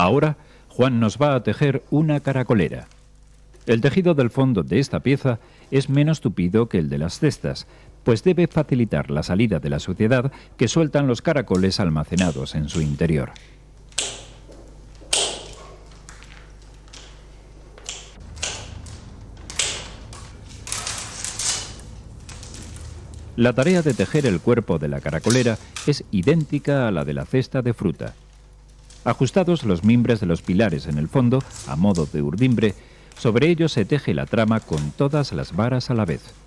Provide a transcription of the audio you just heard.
Ahora, Juan nos va a tejer una caracolera. El tejido del fondo de esta pieza es menos tupido que el de las cestas, pues debe facilitar la salida de la suciedad que sueltan los caracoles almacenados en su interior. La tarea de tejer el cuerpo de la caracolera es idéntica a la de la cesta de fruta. Ajustados los mimbres de los pilares en el fondo, a modo de urdimbre, sobre ellos se teje la trama con todas las varas a la vez.